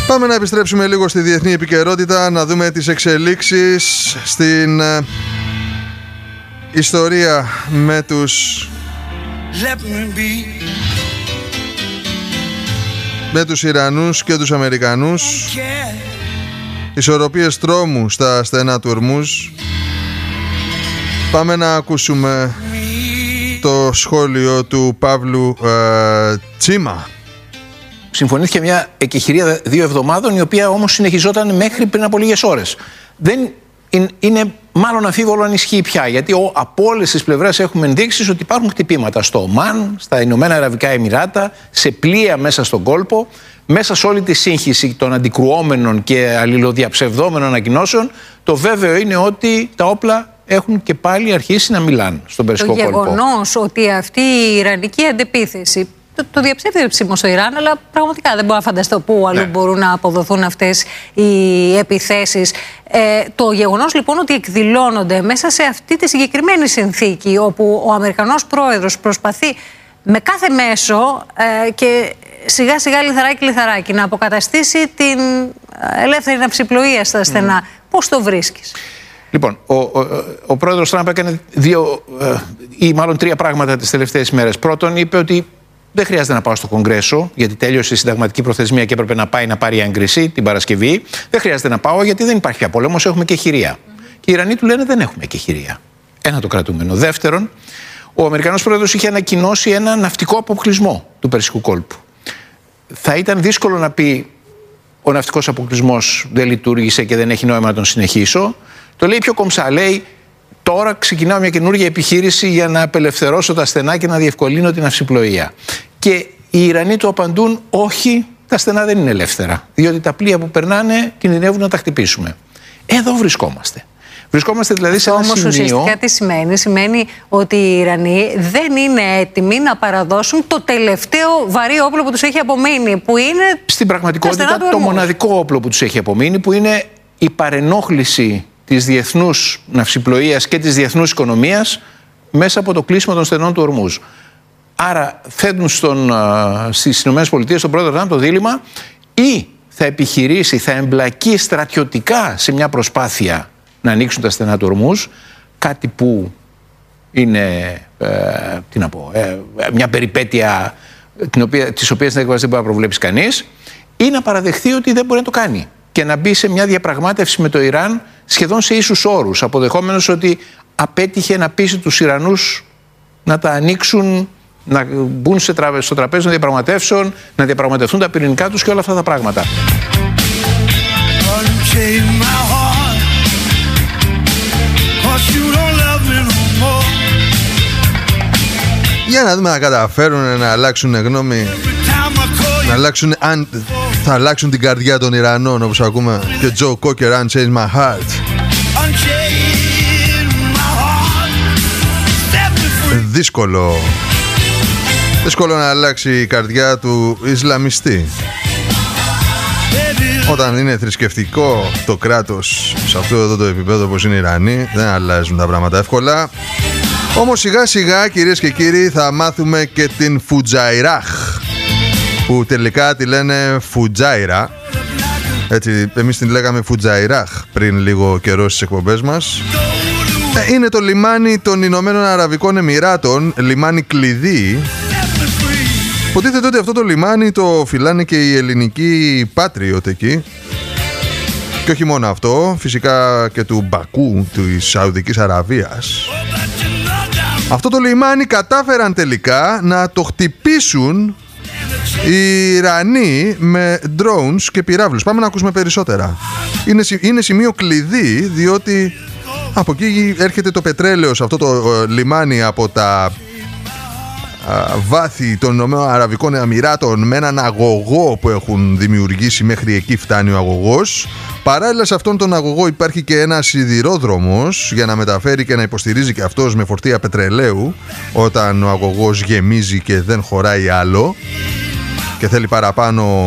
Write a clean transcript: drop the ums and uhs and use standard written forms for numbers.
Πάμε να επιστρέψουμε λίγο στη διεθνή επικαιρότητα, να δούμε τις εξελίξεις στην ιστορία με τους Ιρανούς και τους Αμερικανούς, ισορροπίες τρόμου στα στενά του Ορμούζ. Πάμε να ακούσουμε το σχόλιο του Παύλου Τσίμα. Συμφωνήθηκε μια εκεχηρία 2 εβδομάδων, η οποία όμως συνεχιζόταν μέχρι πριν από λίγες ώρες. Δεν είναι μάλλον αμφίβολο αν ισχύει πια, γιατί από όλες τις πλευρές έχουμε ενδείξεις ότι υπάρχουν χτυπήματα στο Ομάν, στα Ηνωμένα Αραβικά Εμιράτα, σε πλοία μέσα στον κόλπο, μέσα σε όλη τη σύγχυση των αντικρουόμενων και αλληλοδιαψευδόμενων ανακοινώσεων. Το βέβαιο είναι ότι τα όπλα έχουν και πάλι αρχίσει να μιλάνε στον Περσικό κόλπο. Το γεγονός ότι αυτή η ιρανική αντεπίθεση το διαψεύδει ψήμο στο Ιράν, αλλά πραγματικά δεν μπορώ να φανταστώ πού αλλού μπορούν να αποδοθούν αυτές οι επιθέσεις. Το γεγονός λοιπόν ότι εκδηλώνονται μέσα σε αυτή τη συγκεκριμένη συνθήκη, όπου ο Αμερικανός πρόεδρος προσπαθεί με κάθε μέσο και σιγά σιγά λιθαράκι να αποκαταστήσει την ελεύθερη ναυσιπλοεία στα στενά. Πώς το βρίσκεις? Λοιπόν, ο πρόεδρος Τραμπ έκανε 2 ή μάλλον 3 πράγματα τις τελευταίες μέρες. Πρώτον, είπε ότι δεν χρειάζεται να πάω στο Κογκρέσο, γιατί τέλειωσε η συνταγματική προθεσμία και έπρεπε να πάει να πάρει έγκριση την Παρασκευή. Δεν χρειάζεται να πάω, γιατί δεν υπάρχει πια πόλεμος, έχουμε εκεχηρία. Και οι Ιρανοί του λένε δεν έχουμε εκεχηρία. Ένα το κρατούμενο. Δεύτερον, ο Αμερικανός πρόεδρος είχε ανακοινώσει ένα ναυτικό αποκλεισμό του Περσικού κόλπου. Θα ήταν δύσκολο να πει ο ναυτικός αποκλεισμός δεν λειτουργήσε και δεν έχει νόημα να τον συνεχίσω. Το λέει πιο κομψά. Λέει, τώρα ξεκινάω μια καινούργια επιχείρηση για να απελευθερώσω τα στενά και να διευκολύνω την ναυσιπλοεία. Και οι Ιρανοί του απαντούν, όχι, τα στενά δεν είναι ελεύθερα. Διότι τα πλοία που περνάνε κινδυνεύουν να τα χτυπήσουμε. Εδώ βρισκόμαστε. Βρισκόμαστε δηλαδή σε ένα σημείο. Όμως ουσιαστικά τι σημαίνει? Σημαίνει ότι οι Ιρανοί δεν είναι έτοιμοι να παραδώσουν το τελευταίο βαρύ όπλο που τους έχει απομείνει, που είναι στην πραγματικότητα το μοναδικό όπλο που τους έχει απομείνει, που είναι η παρενόχληση της διεθνούς ναυσιπλοείας και της διεθνούς οικονομίας μέσα από το κλείσιμο των στενών του Ορμούζ. Άρα θέτουν στις ΗΠΑ τον πρόεδρο Τραμπ το δίλημμα, ή θα επιχειρήσει, θα εμπλακεί στρατιωτικά σε μια προσπάθεια να ανοίξουν τα στενά του Ορμούζ, κάτι που είναι μια περιπέτεια της οποίας δεν μπορεί να προβλέψει κανείς, ή να παραδεχθεί ότι δεν μπορεί να το κάνει και να μπει σε μια διαπραγμάτευση με το Ιράν σχεδόν σε ίσους όρους, αποδεχόμενος ότι απέτυχε να πείσει τους Ιρανούς να τα ανοίξουν, να μπουν στο τραπέζι των διαπραγματεύσεων, να διαπραγματευτούν τα πυρηνικά τους και όλα αυτά τα πράγματα. Για να δούμε να καταφέρουν να αλλάξουν γνώμη, να αλλάξουν, αν θα αλλάξουν την καρδιά των Ιρανών, όπως ακούμε και Joe Cocker, Unchain My Heart. Δύσκολο να αλλάξει η καρδιά του Ισλαμιστή. Όταν είναι θρησκευτικό το κράτος σε αυτό εδώ το επίπεδο όπως είναι οι Ιρανοί, δεν αλλάζουν τα πράγματα εύκολα. Όμως σιγά σιγά, κυρίες και κύριοι, θα μάθουμε και την Φουτζαϊράχ, που τελικά τη λένε Φουτζάιρα. Έτσι, εμείς την λέγαμε Φουτζαϊράχ πριν λίγο καιρό στις εκπομπές μας. Είναι το λιμάνι των Ηνωμένων Αραβικών Εμιράτων, λιμάνι κλειδί. Υποτίθεται ότι αυτό το λιμάνι το φυλάνε και οι ελληνικοί Patriot εκεί. Και όχι μόνο αυτό, φυσικά και του Μπακού, της Σαουδικής Αραβίας. Αυτό το λιμάνι κατάφεραν τελικά να το χτυπήσουν οι Ιρανοί με drones και πυράβλους. Πάμε να ακούσουμε περισσότερα. Είναι σημείο κλειδί, διότι από εκεί έρχεται το πετρέλαιο σε αυτό το λιμάνι από τα βάθη των Ηνωμένων Αραβικών Εμιράτων, με έναν αγωγό που έχουν δημιουργήσει. Μέχρι εκεί φτάνει ο αγωγός. Παράλληλα σε αυτόν τον αγωγό υπάρχει και ένα σιδηρόδρομος για να μεταφέρει και να υποστηρίζει και αυτός με φορτία πετρελαίου όταν ο αγωγός γεμίζει και δεν χωράει άλλο και θέλει παραπάνω